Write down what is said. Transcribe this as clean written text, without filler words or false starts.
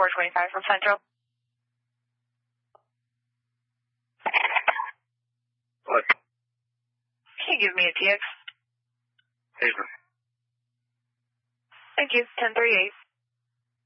425 from Central. What? Can you give me a TX? Paper. Thank you. 1038.